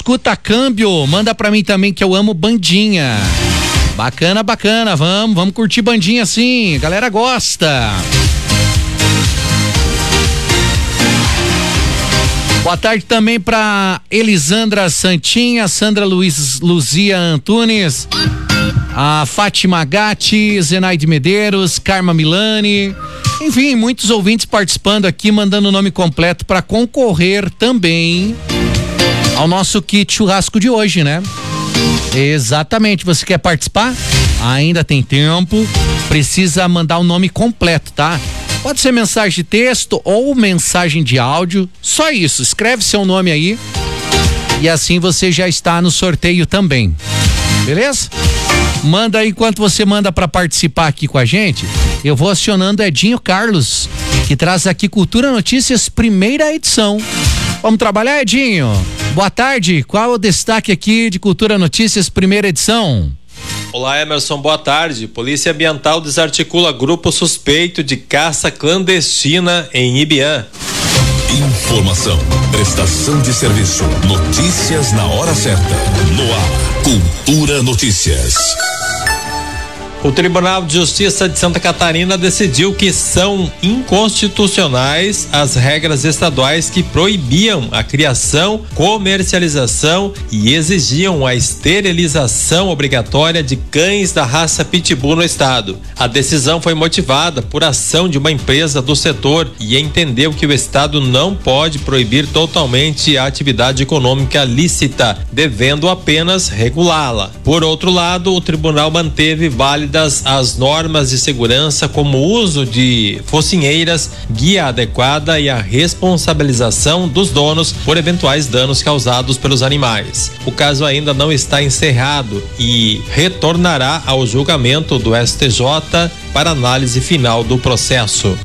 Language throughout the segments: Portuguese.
escuta câmbio, manda pra mim também que eu amo bandinha. Bacana, vamos curtir bandinha sim, a galera gosta. Boa tarde também pra Elisandra Santinha, Sandra Luzia Antunes, a Fátima Gatti, Zenaide Medeiros, Karma Milani, enfim, muitos ouvintes participando aqui, mandando o nome completo para concorrer também ao nosso kit churrasco de hoje, né? Exatamente, você quer participar? Ainda tem tempo, precisa mandar o nome completo, tá? Pode ser mensagem de texto ou mensagem de áudio, só isso, escreve seu nome aí e assim você já está no sorteio também, beleza? Manda aí, enquanto você manda para participar aqui com a gente, eu vou acionando Edinho Carlos, que traz aqui Cultura Notícias, primeira edição. Vamos trabalhar, Edinho? Boa tarde, qual é o destaque aqui de Cultura Notícias, primeira edição? Olá, Emerson, boa tarde. Polícia Ambiental desarticula grupo suspeito de caça clandestina em Ibiã. Informação, prestação de serviço, notícias na hora certa. No ar, Cultura Notícias. O Tribunal de Justiça de Santa Catarina decidiu que são inconstitucionais as regras estaduais que proibiam a criação, comercialização e exigiam a esterilização obrigatória de cães da raça Pitbull no estado. A decisão foi motivada por ação de uma empresa do setor e entendeu que o estado não pode proibir totalmente a atividade econômica lícita, devendo apenas regulá-la. Por outro lado, o tribunal manteve válidas as normas de segurança, como o uso de focinheiras, guia adequada e a responsabilização dos donos por eventuais danos causados pelos animais. O caso ainda não está encerrado e retornará ao julgamento do STJ para análise final do processo.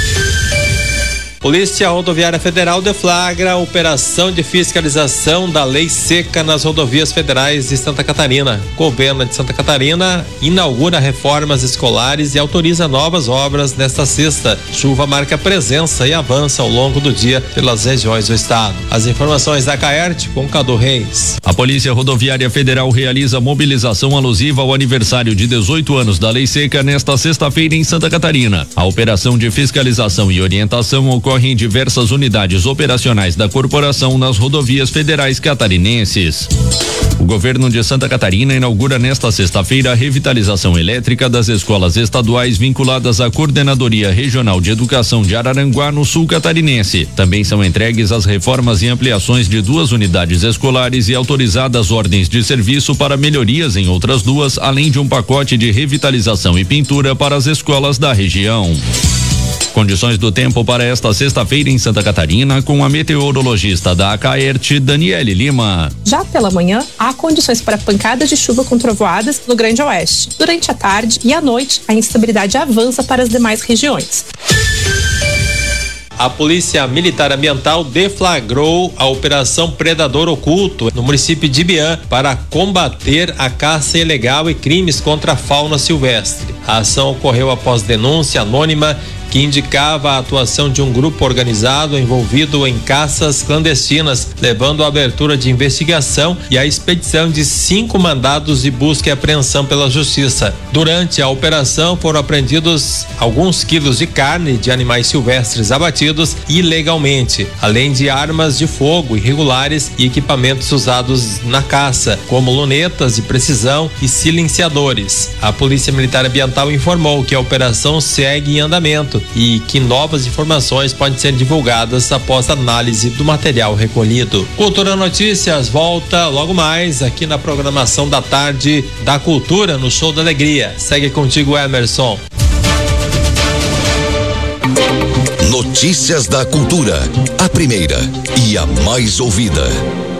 Polícia Rodoviária Federal deflagra a operação de fiscalização da lei seca nas rodovias federais de Santa Catarina. O governo de Santa Catarina inaugura reformas escolares e autoriza novas obras nesta sexta. Chuva marca presença e avança ao longo do dia pelas regiões do estado. As informações da Caerte com Cadu Reis. A Polícia Rodoviária Federal realiza mobilização alusiva ao aniversário de 18 anos da lei seca nesta sexta-feira em Santa Catarina. A operação de fiscalização e orientação ocorre em diversas unidades operacionais da corporação nas rodovias federais catarinenses. O governo de Santa Catarina inaugura nesta sexta-feira a revitalização elétrica das escolas estaduais vinculadas à Coordenadoria Regional de Educação de Araranguá, no sul catarinense. Também são entregues as reformas e ampliações de 2 unidades escolares e autorizadas ordens de serviço para melhorias em outras 2, além de um pacote de revitalização e pintura para as escolas da região. Condições do tempo para esta sexta-feira em Santa Catarina com a meteorologista da Acaerte, Daniele Lima. Já pela manhã, há condições para pancadas de chuva com trovoadas no Grande Oeste. Durante a tarde e à noite, a instabilidade avança para as demais regiões. A Polícia Militar Ambiental deflagrou a Operação Predador Oculto no município de Ibiã para combater a caça ilegal e crimes contra a fauna silvestre. A ação ocorreu após denúncia anônima que indicava a atuação de um grupo organizado envolvido em caças clandestinas, levando à abertura de investigação e à expedição de 5 mandados de busca e apreensão pela Justiça. Durante a operação foram apreendidos alguns quilos de carne de animais silvestres abatidos ilegalmente, além de armas de fogo irregulares e equipamentos usados na caça, como lunetas de precisão e silenciadores. A Polícia Militar Ambiental informou que a operação segue em andamento e que novas informações podem ser divulgadas após a análise do material recolhido. Cultura Notícias volta logo mais aqui na programação da tarde da Cultura no Show da Alegria. Segue contigo, Emerson. Notícias da Cultura, a primeira e a mais ouvida.